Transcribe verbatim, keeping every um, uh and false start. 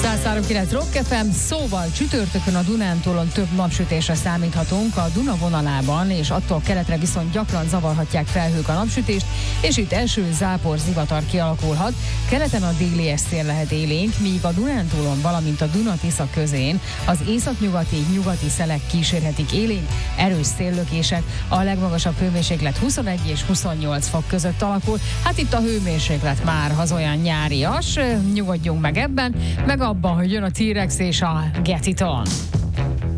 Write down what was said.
száz három kilenc Rock ef em, szóval csütörtökön a Dunántúlon több napsütésre számíthatunk, a Duna vonalában, és attól keletre viszont gyakran zavarhatják felhők a napsütést, és itt eső, zápor, zivatar kialakulhat. Keleten a déli szél lehet élénk, míg a Dunántúlon, valamint a Duna-Tisza közén az északnyugati, nyugati szelek kísérhetik élénk, erős széllökések, a legmagasabb hőmérséklet huszonegy és huszonnyolc fok között alakul. Hát itt a hőmérséklet már az olyan nyárias, nyugodjunk meg ebben, meg abban, hogy jön a T-Rex és a Get It On.